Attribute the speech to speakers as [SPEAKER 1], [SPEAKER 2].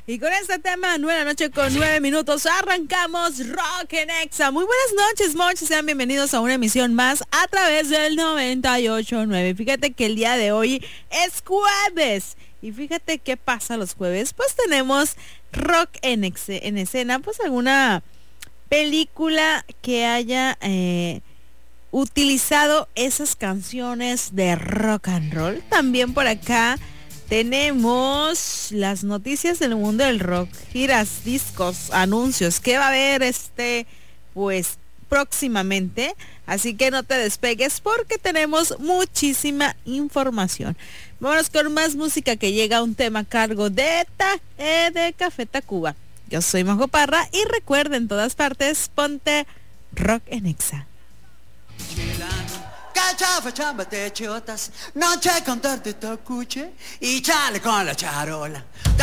[SPEAKER 1] Y con este tema, 9:09 arrancamos Rock en Exa. Muy buenas noches, monchis. Sean bienvenidos a una emisión más a través del 98.9. Fíjate que el día de hoy es jueves. Y fíjate qué pasa los jueves. Pues tenemos rock en escena. Pues alguna película que haya utilizado esas canciones de rock and roll. También por acá tenemos las noticias del mundo del rock, giras, discos, anuncios, que va a haber pues próximamente. Así que no te despegues porque tenemos muchísima información. Vámonos con más música que llega a un tema a cargo de Café Tacuba. Yo soy Majo Parra y recuerda, en todas partes, ponte Rock en Exa.
[SPEAKER 2] Cachava, chambate, chotas, noche con torte tocuche y chale con la charola.